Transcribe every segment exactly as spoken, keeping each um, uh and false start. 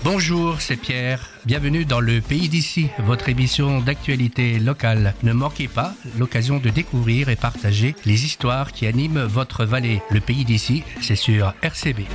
Bonjour, c'est Pierre. Bienvenue dans le Pays d'ici, votre émission d'actualité locale. Ne manquez pas l'occasion de découvrir et partager les histoires qui animent votre vallée. Le Pays d'ici, c'est sur R C B.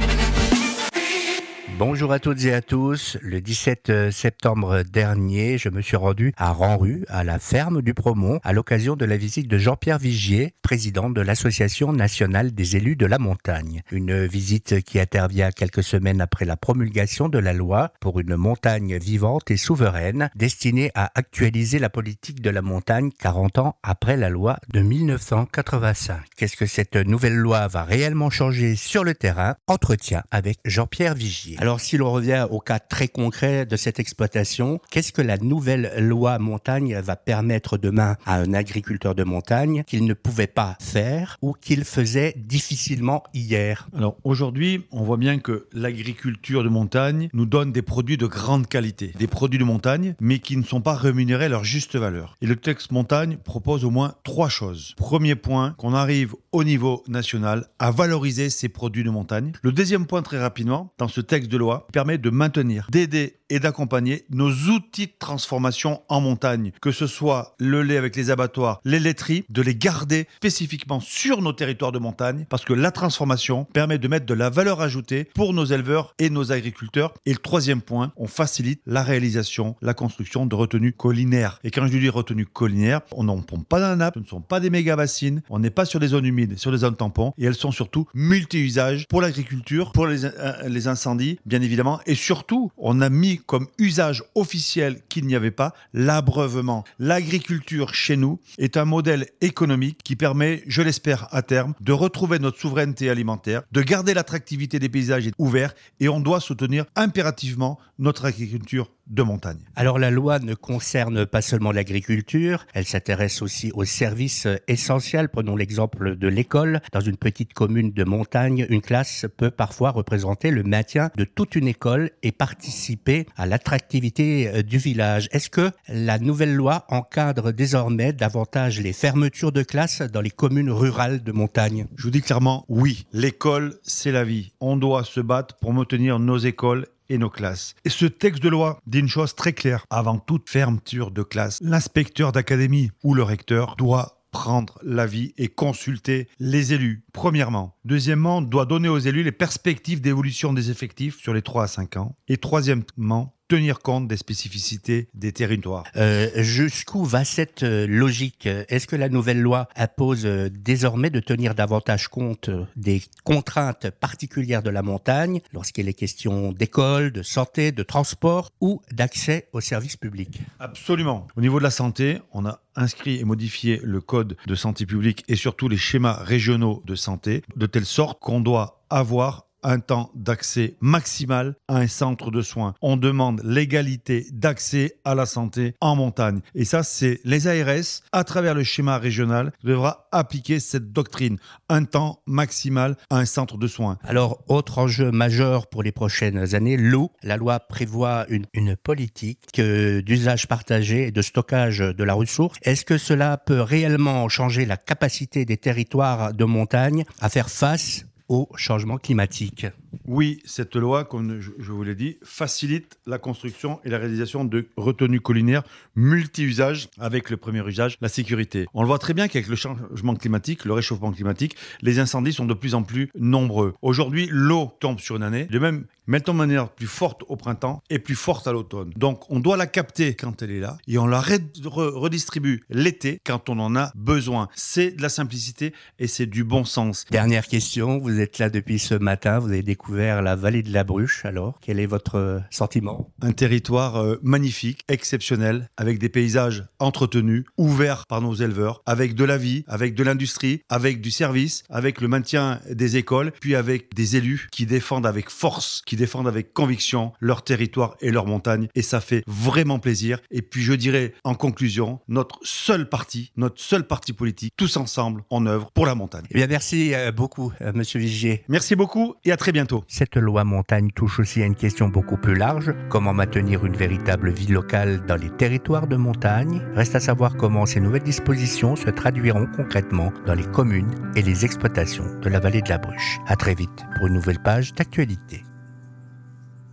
Bonjour à toutes et à tous. Le dix-sept septembre dernier, je me suis rendu à Ranru, à la ferme du Promont, à l'occasion de la visite de Jean-Pierre Vigier, président de l'Association nationale des élus de la montagne. Une visite qui intervient quelques semaines après la promulgation de la loi pour une montagne vivante et souveraine, destinée à actualiser la politique de la montagne quarante ans après la loi de dix-neuf cent quatre-vingt-cinq. Qu'est-ce que cette nouvelle loi va réellement changer sur le terrain? Entretien avec Jean-Pierre Vigier. Alors, si l'on revient au cas très concret de cette exploitation, qu'est-ce que la nouvelle loi montagne va permettre demain à un agriculteur de montagne qu'il ne pouvait pas faire ou qu'il faisait difficilement hier? Alors aujourd'hui, on voit bien que l'agriculture de montagne nous donne des produits de grande qualité, des produits de montagne, mais qui ne sont pas rémunérés à leur juste valeur. Et le texte montagne propose au moins trois choses. Premier point, qu'on arrive au niveau national à valoriser ces produits de montagne. Le deuxième point, très rapidement, dans ce texte de loi, permet de maintenir, d'aider et d'accompagner nos outils de transformation en montagne, que ce soit le lait avec les abattoirs, les laiteries, de les garder spécifiquement sur nos territoires de montagne, parce que la transformation permet de mettre de la valeur ajoutée pour nos éleveurs et nos agriculteurs. Et le troisième point, on facilite la réalisation, la construction de retenues collinaires. Et quand je dis retenues collinaires, on n'en pompe pas dans la nappe, ce ne sont pas des méga-bassines, on n'est pas sur des zones humides, sur des zones tampons, et elles sont surtout multi-usages pour l'agriculture, pour les, euh, les incendies, bien évidemment, et surtout, on a mis comme usage officiel qu'il n'y avait pas l'abreuvement. L'agriculture chez nous est un modèle économique qui permet, je l'espère à terme, de retrouver notre souveraineté alimentaire, de garder l'attractivité des paysages ouverts, et on doit soutenir impérativement notre agriculture de montagne. Alors la loi ne concerne pas seulement l'agriculture, elle s'intéresse aussi aux services essentiels. Prenons l'exemple de l'école. Dans une petite commune de montagne, une classe peut parfois représenter le maintien de toute une école et participer à l'attractivité du village. Est-ce que la nouvelle loi encadre désormais davantage les fermetures de classes dans les communes rurales de montagne? Je vous dis clairement oui. L'école, c'est la vie. On doit se battre pour maintenir nos écoles et nos classes. Et ce texte de loi dit une chose très claire. Avant toute fermeture de classe, l'inspecteur d'académie ou le recteur doit prendre l'avis et consulter les élus, premièrement. Deuxièmement, doit donner aux élus les perspectives d'évolution des effectifs sur les trois à cinq ans. Et troisièmement, tenir compte des spécificités des territoires. Euh, jusqu'où va cette logique? Est-ce que la nouvelle loi impose désormais de tenir davantage compte des contraintes particulières de la montagne lorsqu'il est question d'école, de santé, de transport ou d'accès aux services publics? Absolument. Au niveau de la santé, on a inscrit et modifié le code de santé publique et surtout les schémas régionaux de santé, de telle sorte qu'on doit avoir un temps d'accès maximal à un centre de soins. On demande l'égalité d'accès à la santé en montagne. Et ça, c'est les A R S, à travers le schéma régional, devra appliquer cette doctrine. Un temps maximal à un centre de soins. Alors, autre enjeu majeur pour les prochaines années, l'eau. La loi prévoit une, une politique d'usage partagé et de stockage de la ressource. Est-ce que cela peut réellement changer la capacité des territoires de montagne à faire face au changement climatique? Oui, cette loi, comme je vous l'ai dit, facilite la construction et la réalisation de retenues collinaires multi-usages avec le premier usage, la sécurité. On le voit très bien qu'avec le changement climatique, le réchauffement climatique, les incendies sont de plus en plus nombreux. Aujourd'hui, l'eau tombe sur une année, de même, mais elle tombe de manière plus forte au printemps et plus forte à l'automne. Donc, on doit la capter quand elle est là et on la re- re- redistribue l'été quand on en a besoin. C'est de la simplicité et c'est du bon sens. Dernière question, vous êtes là depuis ce matin, vous avez découvert la vallée de la Bruche, alors quel est votre sentiment? Un territoire euh, magnifique, exceptionnel, avec des paysages entretenus, ouverts par nos éleveurs, avec de la vie, avec de l'industrie, avec du service, avec le maintien des écoles, puis avec des élus qui défendent avec force, qui défendent avec conviction leur territoire et leur montagne. Et ça fait vraiment plaisir. Et puis je dirais en conclusion, notre seul parti, notre seul parti politique, tous ensemble, en œuvre pour la montagne. Eh bien, merci beaucoup, euh, Monsieur Vigier. Merci beaucoup et à très bientôt. Cette loi montagne touche aussi à une question beaucoup plus large. Comment maintenir une véritable vie locale dans les territoires de montagne? Reste à savoir comment ces nouvelles dispositions se traduiront concrètement dans les communes et les exploitations de la vallée de la Bruche. À très vite pour une nouvelle page d'actualité.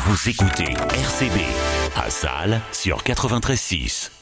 Vous écoutez R C B à Salles sur quatre-vingt-treize six.